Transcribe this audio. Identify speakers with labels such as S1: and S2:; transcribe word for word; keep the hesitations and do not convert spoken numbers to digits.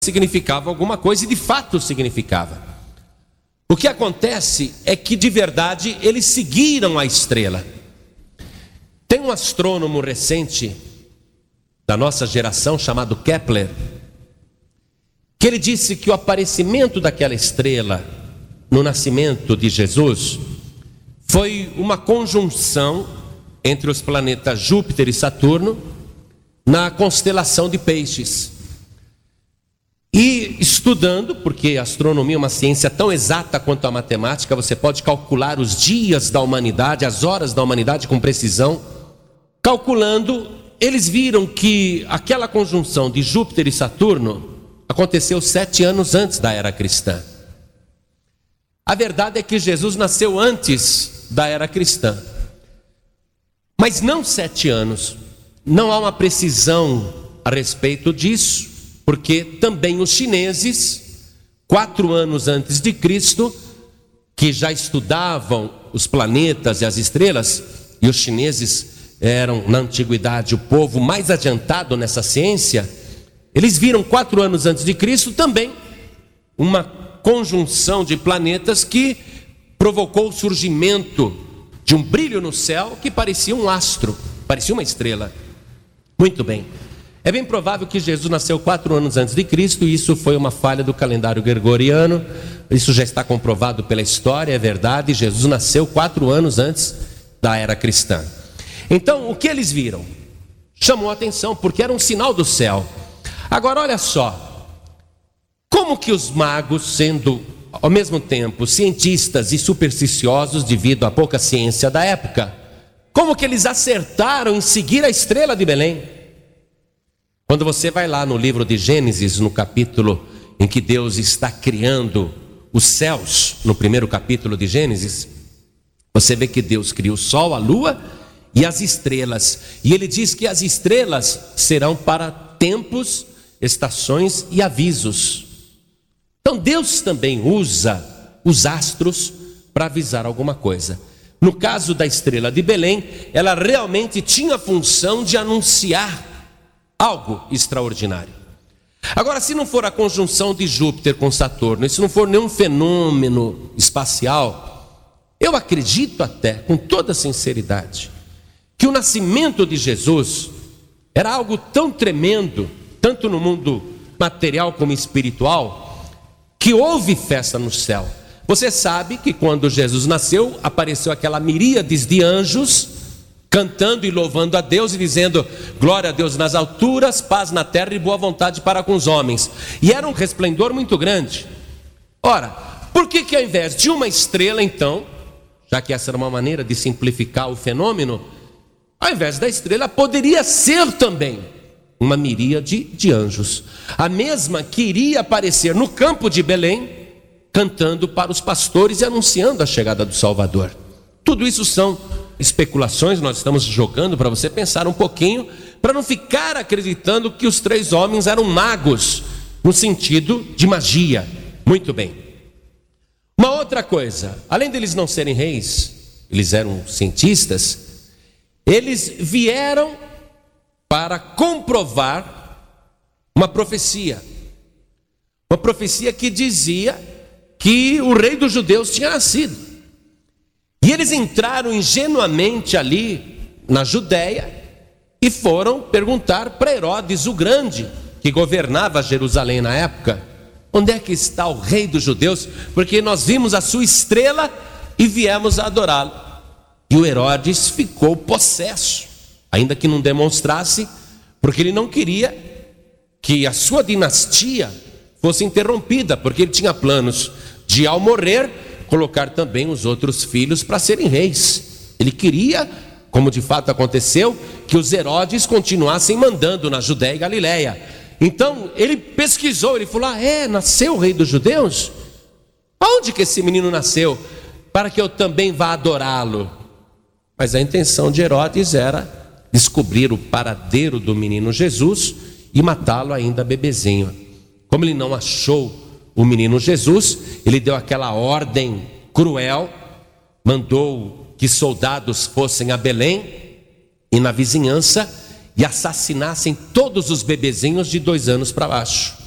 S1: significava alguma coisa, e de fato significava. O que acontece é que de verdade eles seguiram a estrela. Tem um astrônomo recente da nossa geração chamado Kepler, que ele disse que o aparecimento daquela estrela no nascimento de Jesus foi uma conjunção entre os planetas Júpiter e Saturno na constelação de Peixes. E estudando, porque a astronomia é uma ciência tão exata quanto a matemática, você pode calcular os dias da humanidade, as horas da humanidade com precisão. Calculando, eles viram que aquela conjunção de Júpiter e Saturno aconteceu sete anos antes da era cristã. A verdade é que Jesus nasceu antes da era cristã, mas não sete anos. Não há uma precisão a respeito disso, porque também os chineses, quatro anos antes de Cristo, que já estudavam os planetas e as estrelas, e os chineses eram na antiguidade o povo mais adiantado nessa ciência, eles viram quatro anos antes de Cristo também uma conjunção de planetas que provocou o surgimento de um brilho no céu que parecia um astro, parecia uma estrela. Muito bem. É bem provável que Jesus nasceu quatro anos antes de Cristo, e isso foi uma falha do calendário gregoriano. Isso já está comprovado pela história, é verdade. Jesus nasceu quatro anos antes da era cristã. Então, o que eles viram chamou a atenção, porque era um sinal do céu. Agora, olha só, como que os magos, sendo ao mesmo tempo cientistas e supersticiosos devido à pouca ciência da época, como que eles acertaram em seguir a estrela de Belém? Quando você vai lá no livro de Gênesis, no capítulo em que Deus está criando os céus, no primeiro capítulo de Gênesis, você vê que Deus cria o sol, a lua e as estrelas. E ele diz que as estrelas serão para tempos, estações e avisos. Então Deus também usa os astros para avisar alguma coisa. No caso da estrela de Belém, ela realmente tinha a função de anunciar algo extraordinário. Agora, se não for a conjunção de Júpiter com Saturno, e se não for nenhum fenômeno espacial, eu acredito até, com toda sinceridade, que o nascimento de Jesus era algo tão tremendo, tanto no mundo material como espiritual, que houve festa no céu. Você sabe que quando Jesus nasceu, apareceu aquela miríades de anjos, cantando e louvando a Deus e dizendo: glória a Deus nas alturas, paz na terra e boa vontade para com os homens. E era um resplendor muito grande. Ora, por que que ao invés de uma estrela, então, já que essa era uma maneira de simplificar o fenômeno, ao invés da estrela, poderia ser também uma miríade de anjos, a mesma que iria aparecer no campo de Belém, cantando para os pastores e anunciando a chegada do Salvador. Tudo isso são especulações, nós estamos jogando para você pensar um pouquinho, para não ficar acreditando que os três homens eram magos, no sentido de magia. Muito bem. Uma outra coisa, além deles não serem reis, eles eram cientistas, eles vieram para comprovar uma profecia. Uma profecia que dizia que o rei dos judeus tinha nascido. E eles entraram ingenuamente ali na Judéia e foram perguntar para Herodes o Grande, que governava Jerusalém na época: onde é que está o rei dos judeus? Porque nós vimos a sua estrela e viemos a adorá-lo. E o Herodes ficou possesso, ainda que não demonstrasse, porque ele não queria que a sua dinastia fosse interrompida, porque ele tinha planos de, ao morrer, colocar também os outros filhos para serem reis. Ele queria, como de fato aconteceu, que os Herodes continuassem mandando na Judéia e Galiléia. Então ele pesquisou, ele falou: ah, é, nasceu o rei dos judeus? Aonde que esse menino nasceu? Para que eu também vá adorá-lo. Mas a intenção de Herodes era descobrir o paradeiro do menino Jesus e matá-lo ainda bebezinho. Como ele não achou o menino Jesus, ele deu aquela ordem cruel, mandou que soldados fossem a Belém e na vizinhança e assassinassem todos os bebezinhos de dois anos para baixo.